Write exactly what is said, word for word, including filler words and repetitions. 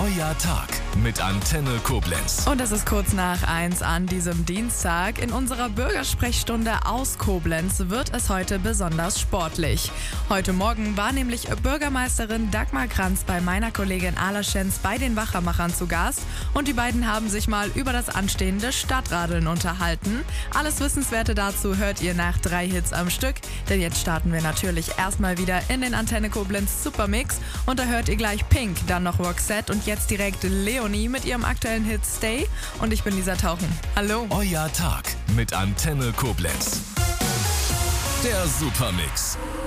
Euer Tag mit Antenne Koblenz. Und es ist kurz nach eins an diesem Dienstag. In unserer Bürgersprechstunde aus Koblenz wird es heute besonders sportlich. Heute Morgen war nämlich Bürgermeisterin Dagmar Kranz bei meiner Kollegin Ala Schenz bei den Wachermachern zu Gast. Und die beiden haben sich mal über das anstehende Stadtradeln unterhalten. Alles Wissenswerte dazu hört ihr nach drei Hits am Stück. Denn jetzt starten wir natürlich erstmal wieder in den Antenne Koblenz Supermix. Und da hört ihr gleich Pink, dann noch Roxette und jetzt direkt Leonie mit ihrem aktuellen Hit Stay. Und ich bin Lisa Tauchen. Hallo. Euer Tag mit Antenne Koblenz. Der Supermix.